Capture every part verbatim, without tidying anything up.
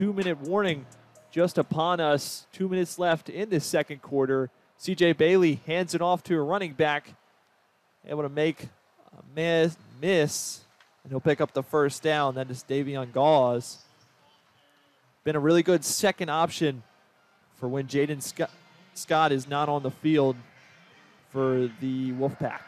two-minute warning just upon us. Two minutes left in this second quarter. C J Bailey hands it off to a running back, able to make a miss, miss and he'll pick up the first down. That is Davion Gauze. Been a really good second option for when Jaden Scott, Scott is not on the field for the Wolfpack.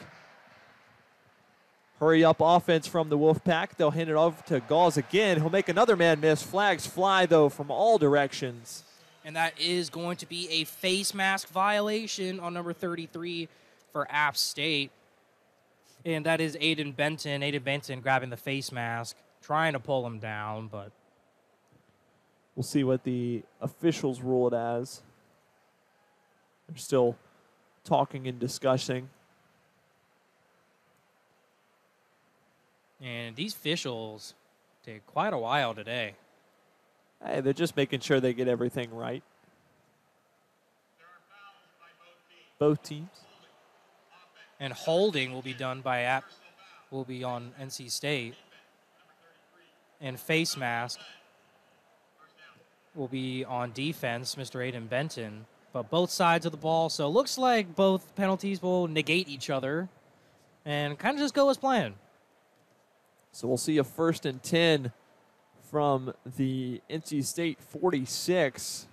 Hurry up offense from the Wolfpack. They'll hand it off to Gauze again. He'll make another man miss. Flags fly, though, from all directions. And that is going to be a face mask violation on number thirty-three for App State. And that is Aiden Benton. Aiden Benton grabbing the face mask, trying to pull him down, but we'll see what the officials rule it as. They're still talking and discussing. And these officials take quite a while today. Hey, they're just making sure they get everything right. Both teams. And holding will be done by App, will be on N C State. And face mask will be on defense, Mister Aiden Benton. But both sides of the ball, so it looks like both penalties will negate each other and kind of just go as planned. So we'll see a first and ten from the N C State forty-six.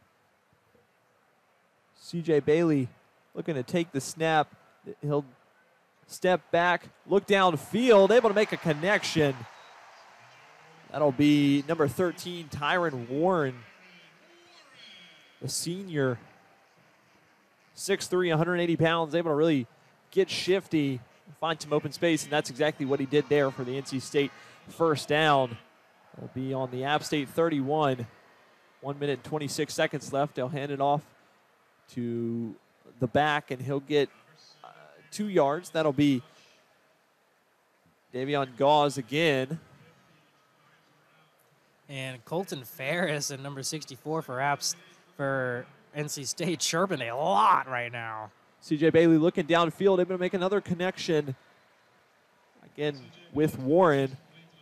C J Bailey looking to take the snap. He'll step back, look downfield, able to make a connection. That'll be number thirteen, Tyron Warren, the senior. six three, one hundred eighty pounds, able to really get shifty, find some open space, and that's exactly what he did there for the N C State first down. It'll be on the App State thirty-one. One minute and twenty-six seconds left. They'll hand it off to the back, and he'll get uh, two yards. That'll be Davion Gauze again. And Colton Ferris at number sixty-four for Apps for N C State chirping a lot right now. C J Bailey looking downfield, able to make another connection again with Warren.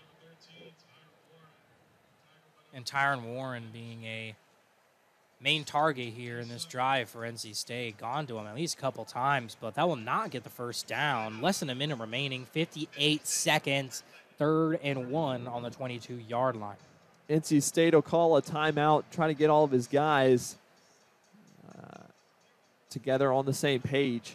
And Tyron Warren being a main target here in this drive for N C State. Gone to him at least a couple times, but that will not get the first down. Less than a minute remaining, fifty-eight seconds, third and one on the twenty-two-yard line. N C State will call a timeout, trying to get all of his guys uh, together on the same page.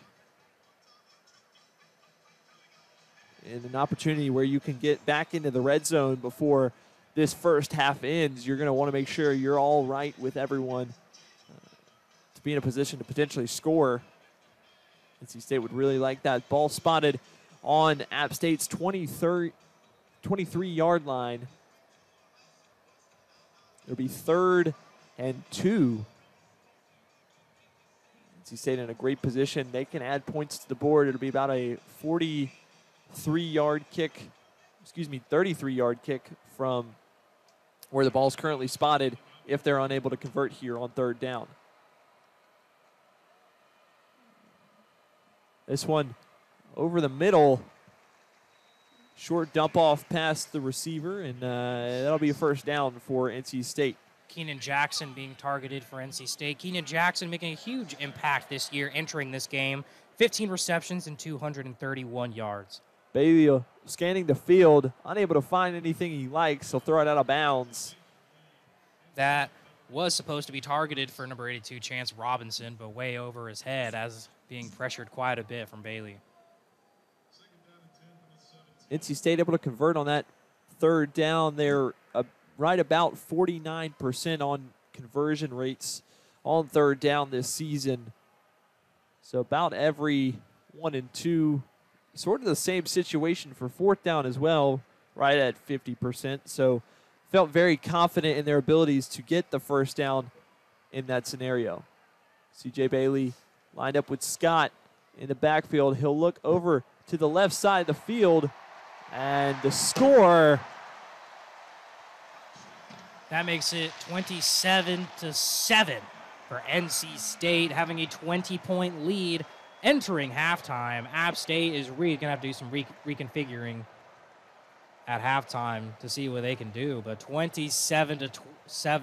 And an opportunity where you can get back into the red zone before this first half ends. You're going to want to make sure you're all right with everyone uh, to be in a position to potentially score. N C State would really like that. Ball spotted on App State's twenty-three-yard line. It'll be third and two. N C State in a great position. They can add points to the board. It'll be about a forty-three-yard kick, excuse me, thirty-three-yard kick from where the ball's currently spotted if they're unable to convert here on third down. This one over the middle. Short dump off past the receiver, and uh, that'll be a first down for N C State. Keenan Jackson being targeted for N C State. Keenan Jackson making a huge impact this year entering this game. fifteen receptions and two hundred thirty-one yards. Bailey uh, scanning the field, unable to find anything he likes. He'll throw it out of bounds. That was supposed to be targeted for number eighty-two, Chance Robinson, but way over his head as being pressured quite a bit from Bailey. N C State able to convert on that third down. They're uh, right about forty-nine percent on conversion rates on third down this season. So about every one and two. Sort of the same situation for fourth down as well, right at fifty percent. So felt very confident in their abilities to get the first down in that scenario. C J Bailey lined up with Scott in the backfield. He'll look over to the left side of the field, and the score. That makes it twenty-seven to seven for N C State, having a twenty-point lead entering halftime. App State is really going to have to do some re reconfiguring at halftime to see what they can do. But twenty-seven to seven.